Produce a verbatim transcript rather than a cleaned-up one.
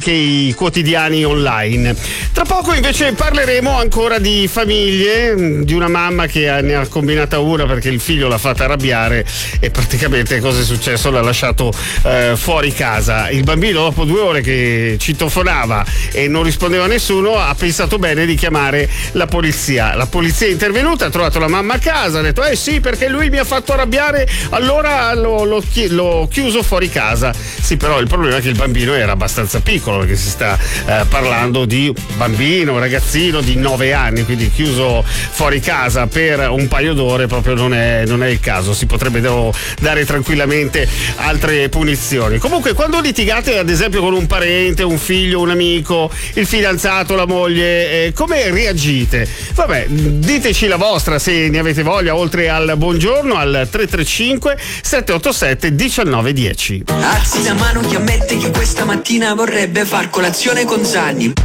anche i quotidiani online. Tra poco invece parleremo ancora di famiglie, di una mamma che ne ha combinata una perché il figlio l'ha fatta arrabbiare e praticamente cosa è successo? L'ha lasciato eh, fuori casa. Il bambino, dopo due ore che citofonava e non rispondeva a nessuno, ha pensato bene di chiamare la polizia. La polizia è intervenuta, ha trovato la mamma a casa, ha detto eh sì, perché lui mi ha fatto arrabbiare, allora l'ho, l'ho, l'ho chiuso fuori casa. Sì, però il problema è che il bambino era abbastanza piccolo, perché si sta eh, parlando di bambino, un ragazzino di nove anni, quindi chiuso fuori casa per un paio d'ore proprio non è, non è il caso. Si potrebbe dare tranquillamente altre punizioni. Comunque, quando litigate ad esempio con un parente, un figlio, un amico, il fidanzato, la moglie, eh, come reagite? Vabbè, diteci la vostra se ne avete voglia, oltre al buongiorno al tre tre cinque sette otto sette uno nove uno zero. Alzi la mano chi ammette che questa mattina vorrebbe far colazione con Zanni.